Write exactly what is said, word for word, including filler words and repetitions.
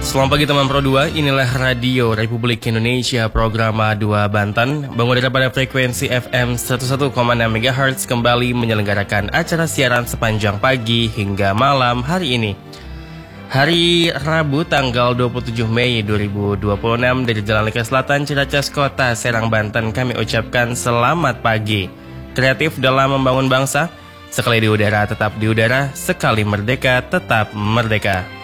Selamat pagi teman Pro dua, inilah Radio Republik Indonesia program A dua Banten. Mengudara pada frekuensi F M seratus satu koma enam megahertz kembali menyelenggarakan acara siaran sepanjang pagi hingga malam hari ini. Hari Rabu tanggal dua puluh tujuh Mei dua ribu dua puluh enam dari Jalan Lingkar Selatan, Ciracas, Kota Serang, Banten, kami ucapkan selamat pagi. Kreatif dalam membangun bangsa, sekali di udara tetap di udara, sekali merdeka tetap merdeka.